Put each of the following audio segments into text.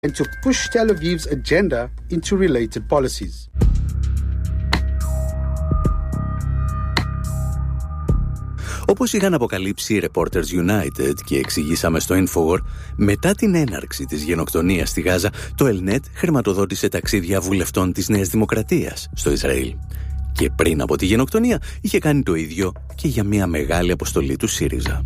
and to push Tel Aviv's agenda into related policies. Όπως είχαν αποκαλύψει οι Reporters United και εξηγήσαμε στο Infowar, μετά την έναρξη της γενοκτονίας στη Γάζα, το Elnet χρηματοδότησε ταξίδια βουλευτών της Νέας Δημοκρατίας στο Ισραήλ. Και πριν από τη γενοκτονία είχε κάνει το ίδιο και για μια μεγάλη αποστολή του ΣΥΡΙΖΑ.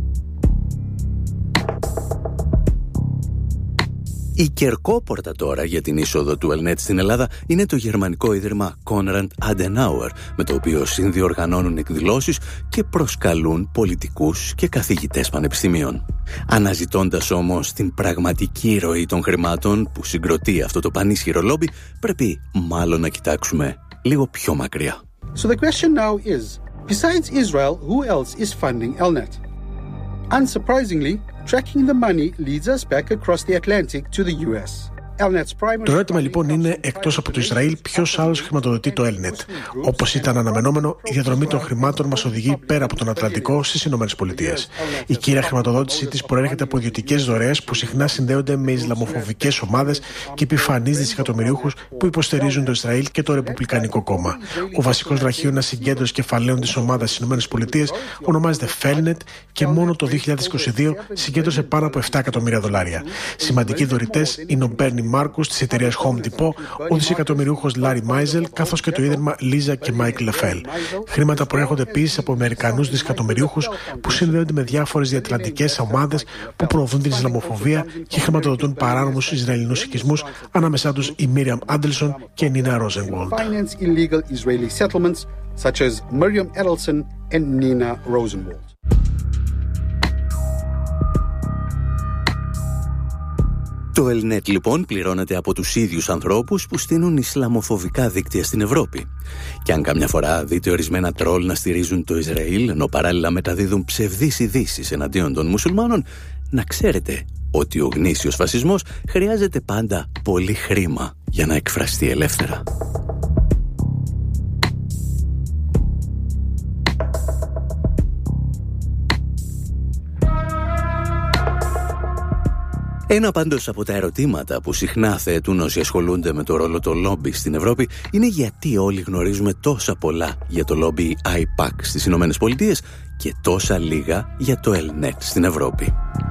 Η κερκόπορτα τώρα για την είσοδο του Elnet στην Ελλάδα είναι το γερμανικό ίδρυμα Konrad Adenauer, με το οποίο συνδιοργανώνουν εκδηλώσεις και προσκαλούν πολιτικούς και καθηγητές πανεπιστημίων. Αναζητώντας όμως την πραγματική ροή των χρημάτων που συγκροτεί αυτό το πανίσχυρο λόμπι, πρέπει μάλλον να κοιτάξουμε λίγο πιο μακριά. So the question now is, besides Israel, who else is funding Elnet? Unsurprisingly, tracking the money leads us back across the Atlantic to the US. Το ερώτημα λοιπόν είναι, εκτός από το Ισραήλ, ποιος άλλος χρηματοδοτεί το Elnet? Όπως ήταν αναμενόμενο, η διαδρομή των χρημάτων μας οδηγεί πέρα από τον Ατλαντικό στις Ηνωμένες Πολιτείες. Η κύρια χρηματοδότησή της προέρχεται από ιδιωτικές δωρεές που συχνά συνδέονται με ισλαμοφοβικές ομάδες και επιφανείς δισεκατομμυριούχους που υποστηρίζουν το Ισραήλ και το Ρεπουμπλικανικό Κόμμα. Ο βασικός βραχίωνας συγκέντρωσης κεφαλαίων της ομάδας στις Ηνωμένες Πολιτείες ονομάζεται Felnet και μόνο το 2022 συγκέντρωσε πάνω από $7 εκατομμύρια. Σημαντικοί δωρητές είναι ο Bernie Μάρκους της εταιρείας Home Depot, ο δισεκατομμυριούχος Larry Meisel, καθώς και το ίδρυμα Lisa και Mike Leffel. Χρήματα προέρχονται επίσης από Αμερικανούς δισεκατομμυριούχους που συνδέονται με διάφορες διατλαντικές ομάδες που προωθούν την Ισλαμοφοβία και χρηματοδοτούν παράνομους Ισραηλινούς οικισμούς, ανάμεσά τους η Miriam Adelson και η Nina Rosenwald. Το Elnet λοιπόν πληρώνεται από τους ίδιους ανθρώπους που στείνουν ισλαμοφοβικά δίκτυα στην Ευρώπη. Και αν καμιά φορά δείτε ορισμένα τρόλ να στηρίζουν το Ισραήλ, ενώ παράλληλα μεταδίδουν ψευδείς ειδήσεις εναντίον των μουσουλμάνων, να ξέρετε ότι ο γνήσιος φασισμός χρειάζεται πάντα πολύ χρήμα για να εκφραστεί ελεύθερα. Ένα πάντως από τα ερωτήματα που συχνά θέτουν όσοι ασχολούνται με το ρόλο του λόμπι στην Ευρώπη είναι γιατί όλοι γνωρίζουμε τόσα πολλά για το λόμπι AIPAC στις Ηνωμένες Πολιτείες και τόσα λίγα για το Elnet στην Ευρώπη.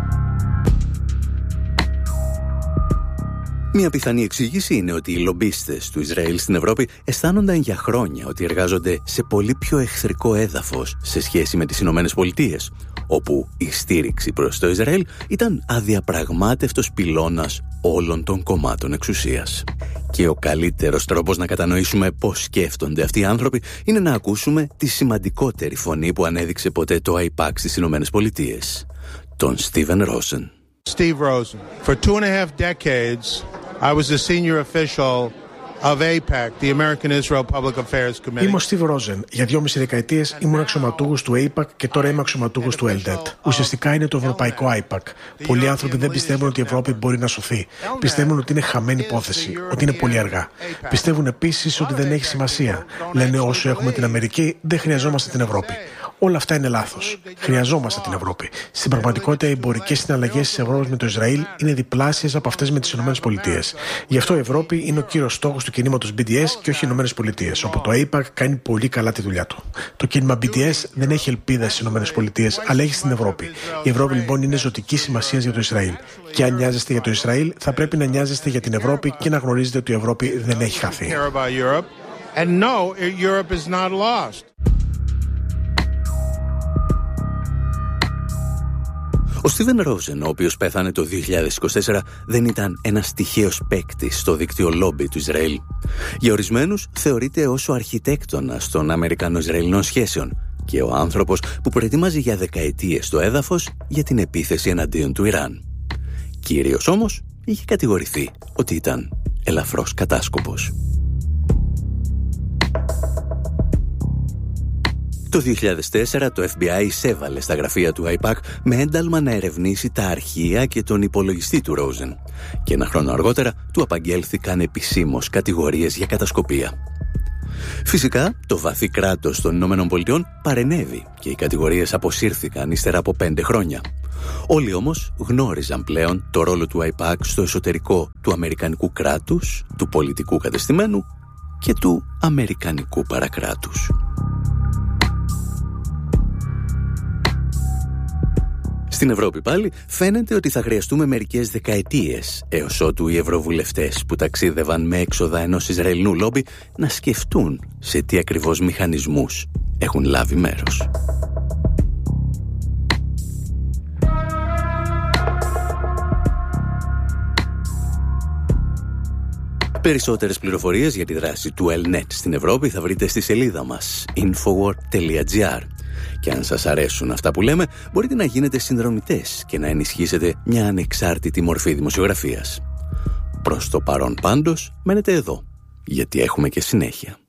Μια πιθανή εξήγηση είναι ότι οι λομπίστες του Ισραήλ στην Ευρώπη αισθάνονταν για χρόνια ότι εργάζονται σε πολύ πιο εχθρικό έδαφος σε σχέση με τις Ηνωμένες Πολιτείες, όπου η στήριξη προς το Ισραήλ ήταν αδιαπραγμάτευτος πυλώνας όλων των κομμάτων εξουσίας. Και ο καλύτερος τρόπος να κατανοήσουμε πώς σκέφτονται αυτοί οι άνθρωποι είναι να ακούσουμε τη σημαντικότερη φωνή που ανέδειξε ποτέ το AIPAC στις Ηνωμένες Πολιτείες, τον Steven Rosen. Steve Rosen. For 2.5 decades, I was the senior official of AIPAC, the American Israel Public Affairs Committee. Είμαι ο Steve Rosen. Για 2,5 δεκαετίες ήμουν αξιωματούχος του AIPAC και τώρα είμαι αξιωματούχος του Elnet. Ουσιαστικά είναι το ευρωπαϊκό AIPAC. Πολλοί άνθρωποι δεν πιστεύουν ότι η Ευρώπη μπορεί να σωθεί. Πιστεύουν ότι είναι χαμένη υπόθεση, ότι είναι πολύ αργά. Πιστεύουν επίσης ότι δεν έχει σημασία. Λένε όσο έχουμε την Αμερική, δεν χρειαζόμαστε την Ευρώπη. Όλα αυτά είναι λάθος. Χρειαζόμαστε την Ευρώπη. Στην πραγματικότητα, οι εμπορικές συναλλαγές της Ευρώπης με το Ισραήλ είναι διπλάσιες από αυτές με τις ΗΠΑ. Γι' αυτό η Ευρώπη είναι ο κύριος στόχος του κινήματος BDS και όχι οι ΗΠΑ, όπου το AIPAC κάνει πολύ καλά τη δουλειά του. Το κίνημα BDS δεν έχει ελπίδα στις ΗΠΑ, αλλά έχει στην Ευρώπη. Η Ευρώπη λοιπόν είναι ζωτική σημασία για το Ισραήλ. Και αν νοιάζεστε για το Ισραήλ, θα πρέπει να νοιάζεστε για την Ευρώπη και να γνωρίζετε ότι η Ευρώπη δεν έχει χαθεί. Ο Στίβεν Ρόζεν, ο οποίος πέθανε το 2024, δεν ήταν ένας τυχαίος παίκτης στο δίκτυο λόμπι του Ισραήλ. Για ορισμένους θεωρείται ως ο αρχιτέκτονας των Αμερικανο-Ισραηλινών σχέσεων και ο άνθρωπος που προετοιμάζει για δεκαετίες το έδαφος για την επίθεση εναντίον του Ιράν. Κυρίως όμως είχε κατηγορηθεί ότι ήταν ελαφρώς κατάσκοπος. Το 2004 το FBI εισέβαλε στα γραφεία του AIPAC με ένταλμα να ερευνήσει τα αρχεία και τον υπολογιστή του Ρόζεν και ένα χρόνο αργότερα του απαγγέλθηκαν επισήμως κατηγορίες για κατασκοπία. Φυσικά, το βαθύ κράτος των ΗΠΑ παρενέβη και οι κατηγορίες αποσύρθηκαν ύστερα από 5 χρόνια. Όλοι όμως γνώριζαν πλέον το ρόλο του AIPAC στο εσωτερικό του αμερικανικού κράτους, του πολιτικού κατεστημένου και του αμερικανικού παρακράτους. Στην Ευρώπη πάλι φαίνεται ότι θα χρειαστούμε μερικές δεκαετίες έως ότου οι ευρωβουλευτές που ταξίδευαν με έξοδα ενός Ισραηλινού λόμπι να σκεφτούν σε τι ακριβώς μηχανισμούς έχουν λάβει μέρος. Περισσότερες πληροφορίες για τη δράση του Elnet στην Ευρώπη θα βρείτε στη σελίδα μας infowar.gr. Και αν σας αρέσουν αυτά που λέμε, μπορείτε να γίνετε συνδρομητές και να ενισχύσετε μια ανεξάρτητη μορφή δημοσιογραφίας. Προς το παρόν πάντως, μένετε εδώ, γιατί έχουμε και συνέχεια.